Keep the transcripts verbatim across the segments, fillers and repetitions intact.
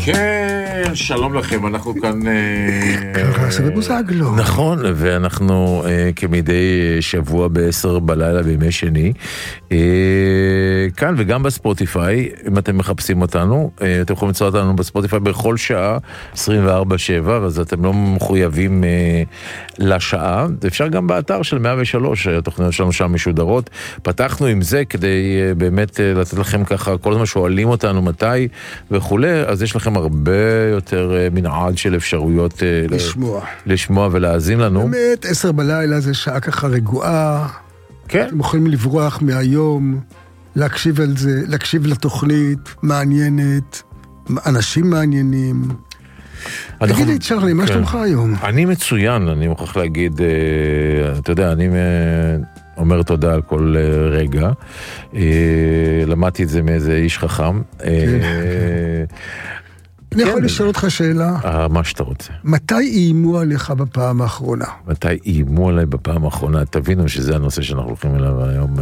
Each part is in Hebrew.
כן, שלום לכם, אנחנו כאן... זה בבוזגלו. נכון, ואנחנו כמדי שבוע בעשר בלילה בימי שני, כאן וגם בספוטיפיי, אם אתם מחפשים אותנו, אתם יכולים למצוא אותנו בספוטיפיי בכל שעה, עשרים וארבע שבע, אז אתם לא מחויבים לשעה, אפשר גם באתר של מאה ושלוש, התוכניות שלנו שם משודרות, פתחנו עם זה כדי באמת לתת לכם ככה, כל הזמן שואלים אותנו מתי וכולי, אז יש לכם הרבה יותר מנעד של אפשרויות לשמוע. לשמוע ולהאזין לנו. באמת, עשר בלילה זה שעה ככה רגועה. כן. אתם יכולים לברוח מהיום, להקשיב על זה, להקשיב לתוכנית מעניינת, אנשים מעניינים. תגיד לי, צ'רלי, מה שלומך היום? אני מצוין, אני מוכרח להגיד, אתה יודע, אני אומר תודה על כל רגע. למדתי את זה מאיזה איש חכם. אני יכול לשאול אותך שאלה? מה שאתה רוצה. מתי איימו עליך בפעם האחרונה? מתי איימו עליי בפעם האחרונה? תבינו שזה הנושא שאנחנו הולכים אליו היום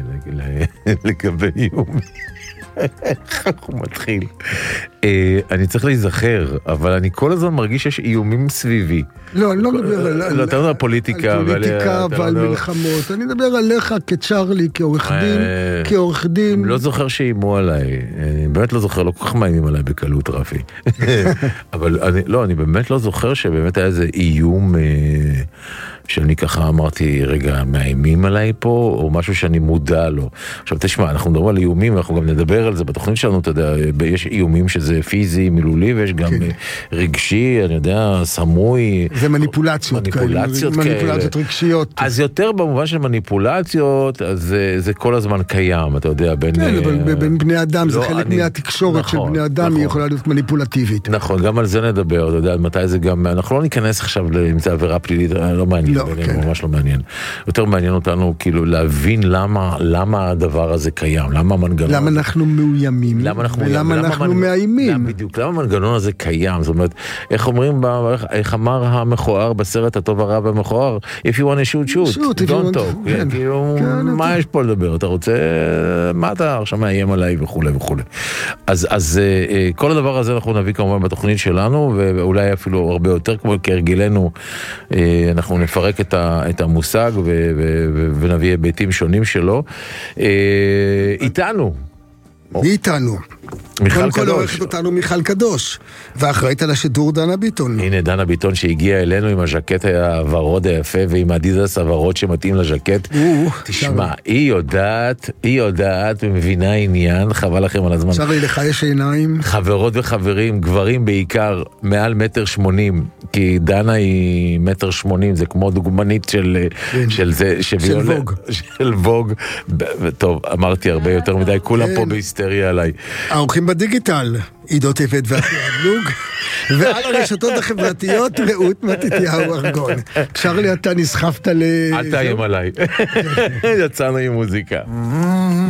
לגבי איומים. איך הוא מתחיל? אני צריך להיזכר, אבל אני כל הזמן מרגיש שיש איומים סביבי. לא, אני לא מדבר על... אתה יודע, פוליטיקה. על פוליטיקה ועל מלחמות. אני מדבר עליך כצ'רלי, כעורך דין, כעורך דין. לא זוכר שאימו עליי. אני באמת לא זוכר, לא כל כך מאיימים עליי בקלות, רפי. אבל לא, אני באמת לא זוכר שבאמת היה איזה איום... שאני ככה אמרתי, רגע, מאיימים עליי פה, או משהו שאני מודע לו. עכשיו תשמע, אנחנו מדברים על איומים, ואנחנו גם נדבר על זה בתוכנית שלנו, אתה יודע, יש איומים שזה פיזי, מילולי, ויש גם כן. רגשי, אני יודע, סמוי. זה מניפולציות, מניפולציות כאלה. מניפולציות רגשיות. אז יותר במובן של מניפולציות, אז זה, זה כל הזמן קיים, אתה יודע, בין... כן, אבל בין בני אדם, לא, זה חלק אני... מהתקשורת נכון, של בני אדם, נכון. היא יכולה להיות מניפולטיבית. נכון, גם על זה נדבר, אתה יודע, מתי זה גם... אנחנו לא ניכנס עכשיו למצוא עבירה פלילית, לא מעניין. לא, כן. ממש לא מעניין. יותר מעניין אותנו כאילו להבין למה, למה הדבר הזה קיים, למה המנגנון... למה אנחנו מאוימים, למה אנחנו, ולמה ולמה אנחנו המנ... מאיימים. למה, בדיוק, למה המנגנון הזה קיים? זאת אומרת, איך אומרים, איך, איך אמר המכוער בסרט הטוב הרע והמכוער? If you want to shoot, shoot, shoot don't talk. כן. כאילו, כן, מה אתה... יש פה לדבר? אתה רוצה, מה אתה עכשיו מאיים עליי וכו' וכו'. אז, אז כל הדבר הזה אנחנו נביא כמובן בתוכנית שלנו, ואולי אפילו הרבה יותר, כמו כהרגלנו, אנחנו נפרק את ה... את המושג ו- ו- ו- ונביא היבטים שונים שלו. איתנו. מי איתנו? מיכל קודם כל קדוש. עורכת אותנו מיכל קדוש, ואחראית על השידור דנה ביטון. הנה דנה ביטון שהגיעה אלינו עם הז'קט הוורוד היפה ועם הדידס הוורוד שמתאים לז'קט. תשמע, היא יודעת, היא יודעת ומבינה עניין, חבל לכם על הזמן. שרי, לך יש עיניים. חברות וחברים, גברים בעיקר, מעל מטר שמונים, כי דנה היא מטר שמונים, זה כמו דוגמנית של, של זה, של ווג. של ווג. טוב, אמרתי הרבה יותר מדי, כולם פה בהיסטריה עליי. האורחים בדיגיטל, עידו טפת ואחיידלוג, ועל הרשתות החברתיות, רעות מתתיהו ארגון. צ'רלי, אתה נסחפת ל... אל תאיים עליי. יצאנו עם מוזיקה.